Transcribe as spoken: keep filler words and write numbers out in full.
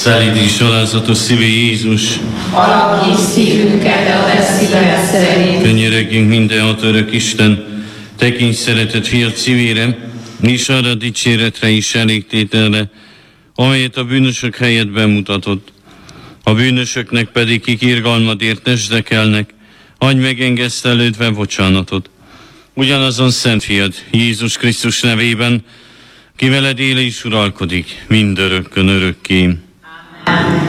Szelídíts alázatos szívű Jézus, alakíts szívünket a te szíved szerint. Könyörögjünk mindenhat örök Isten, tekints szeretett fiat szívére, és arra dicséretre is elégtételre, amelyet a bűnösök helyett bemutatott. A bűnösöknek pedig, kik irgalmadért esdekelnek, adj megengesztelődve bocsánatot. Ugyanazon szent fiad, Jézus Krisztus nevében, ki veled él és uralkodik mindörökkön örökké.